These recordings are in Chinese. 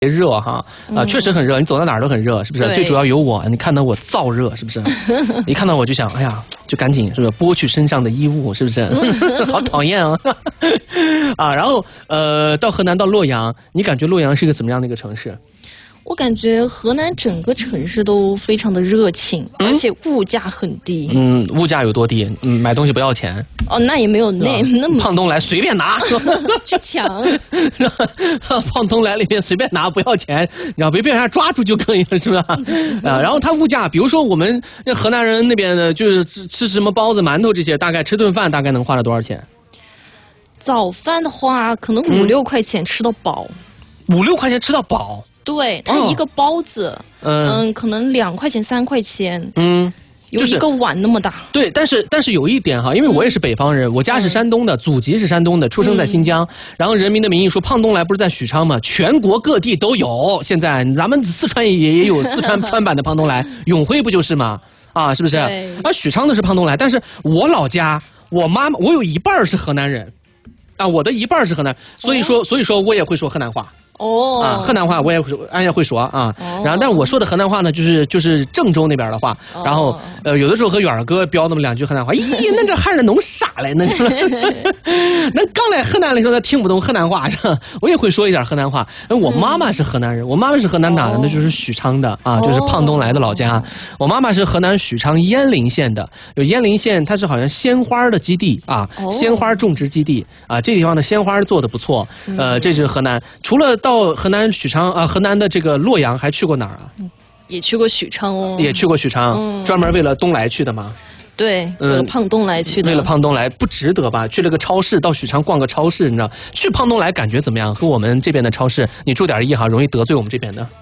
热哈，确实很热，你走到哪儿都很热，是不是？最主要有我，你看到我燥热，是不是？一看到我就想，哎呀，就赶紧是不是剥去身上的衣物，是不是？好讨厌啊！啊，然后到河南到洛阳，你感觉洛阳是一个怎么样的一个城市？ 我感觉河南整个城市都非常的热情，而且物价很低。 物价有多低？买东西不要钱。 哦，那也没有那么。 胖东来随便拿， 去抢。 胖东来里面随便拿，不要钱，你要别被人家抓住就可以了，是吧？然后它物价，比如说我们河南人那边的，就是吃什么包子、馒头这些，大概吃顿饭大概能花了多少钱？ 早饭的话，可能5、6块钱吃到饱。 5、6块钱吃到饱。 对，它一个包子，可能2块钱、3块钱，有一个碗那么大。 对，但是有一点哈，因为我也是北方人，我家是山东的，祖籍是山东的，出生在新疆。然后《人民的名义》说胖东来不是在许昌吗？全国各地都有，现在咱们四川也有四川川版的胖东来，永辉不就是吗？啊，是不是？而许昌的是胖东来，但是我老家，我有一半是河南人，啊，我的一半是河南，所以说我也会说河南话。河南话我也会说啊，然后但我说的河南话呢，就是郑州那边的话，然后有的时候和远儿哥飙那么2句河南话，咦，那这汉人弄啥嘞？那刚来河南的时候，他听不懂河南话是吧？我也会说一点河南话。我妈妈是河南人，我妈妈是河南哪的？那就是许昌的啊，就是胖东来的老家。我妈妈是河南许昌鄢陵县的，有鄢陵县，它是好像鲜花的基地啊，鲜花种植基地啊，这地方的鲜花做的不错。这是河南，除了到河南许昌河南的这个洛阳还去过哪儿啊？ 也去过许昌哦。也去过许昌，专门为了东来去的吗？ 对，为了胖东来去的。 为了胖东来不值得吧？去了个超市，到许昌逛个超市，你知道？去胖东来感觉怎么样？和我们这边的超市，你注点意哈，容易得罪我们这边的。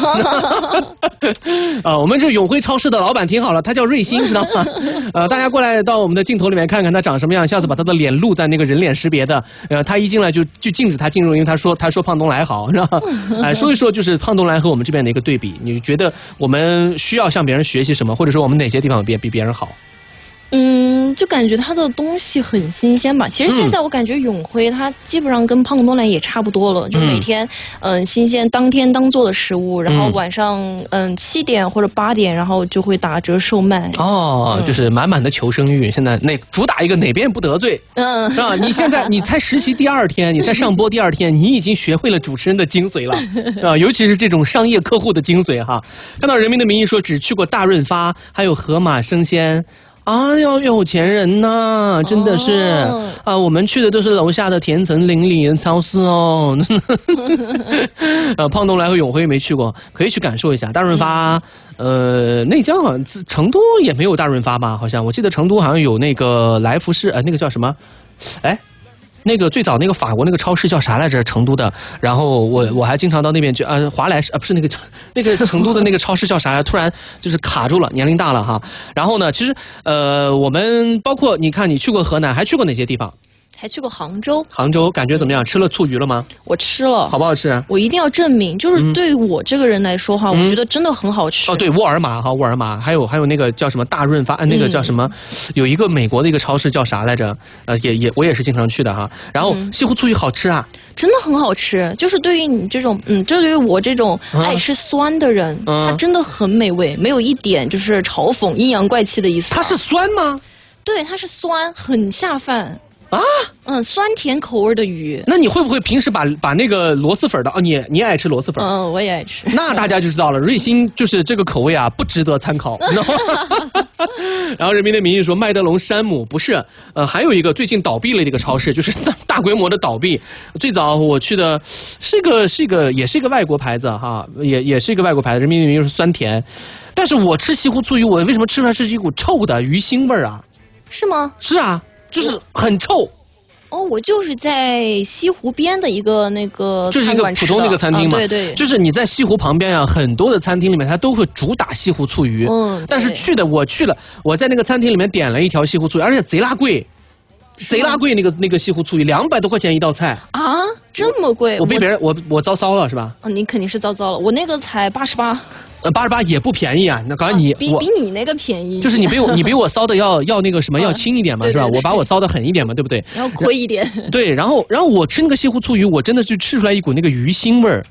我们这永辉超市的老板挺好了，他叫瑞鑫，知道吗？大家过来到我们的镜头里面看看他长什么样，下次把他的脸录在那个人脸识别的，他一进来就禁止他进入，因为他说胖东来好，是吧？说一说就是胖东来和我们这边的一个对比，你觉得我们需要向别人学习什么，或者说我们哪些地方比别人好？ 就感觉它的东西很新鲜吧。其实现在我感觉永辉它基本上跟胖东来也差不多了，就每天新鲜当天当做的食物，然后晚上7点或者8点，然后就会打折售卖。 就是满满的求生欲。现在主打一个哪边不得罪，是吧？你现在你才实习第2天，你才上播第2天，你已经学会了主持人的精髓了，尤其是这种商业客户的精髓哈。看到《人民的名义》说只去过大润发，还有盒马生鲜。有钱人呐，真的是我们去的都是楼下的田城邻里的超市哦。胖东来和永辉没去过，可以去感受一下大润发。内江好像成都也没有大润发吧？好像我记得成都好像有那个来福士，那个叫什么？那个最早那个法国那个超市叫啥来着？成都的，然后我还经常到那边去华莱士不是那个成都的那个超市叫啥呀？突然就是卡住了，年龄大了哈。然后呢，其实我们包括你看，你去过河南，还去过哪些地方？ 还去过杭州。 杭州感觉怎么样？吃了醋鱼了吗？ 我吃了。 好不好吃啊？ 我一定要证明，就是对我这个人来说哈，我觉得真的很好吃。 对，沃尔玛，还有那个叫什么大润发，那个叫什么？有一个美国的一个超市叫啥来着？我也是经常去的哈。然后西湖醋鱼好吃啊， 真的很好吃。就是对于你这种这对于我这种爱吃酸的人，它真的很美味，没有一点就是嘲讽阴阳怪气的意思。 它是酸吗？ 对，它是酸，很下饭。酸甜口味的鱼。那你会不会平时把那个螺蛳粉的你也爱吃螺蛳粉？ 我也爱吃。 那大家就知道了，瑞鑫就是这个口味啊，不值得参考。然后《人民的名义》说麦德龙山姆不是，还有一个最近倒闭了的一个超市，就是大规模的倒闭。最早我去的也是一个外国牌子哈，也是一个外国牌子，《人民的名义》是酸甜，但是我吃西湖醋鱼，我为什么吃出来是一股臭的鱼腥味啊？ 是吗？ 是啊。就是很臭。 我就是在西湖边的一个那个， 就是一个普通那个餐厅嘛。 对， 就是你在西湖旁边啊，很多的餐厅里面它都会主打西湖醋鱼。但是我去了，我在那个餐厅里面点了一条西湖醋鱼，而且贼拉贵。那个西湖醋鱼200多块钱一道菜啊，这么贵！ 我被别人我遭骚了是吧？ 你肯定是遭了，我那个才88。 88也不便宜啊！那刚才比你那个便宜， 就是你比我骚的要那个什么要轻一点嘛，是吧？我把我骚的狠一点嘛，对不对？ 要亏一点。 对，然后我吃那个西湖醋鱼，我真的就吃出来一股那个鱼腥味儿。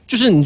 就是你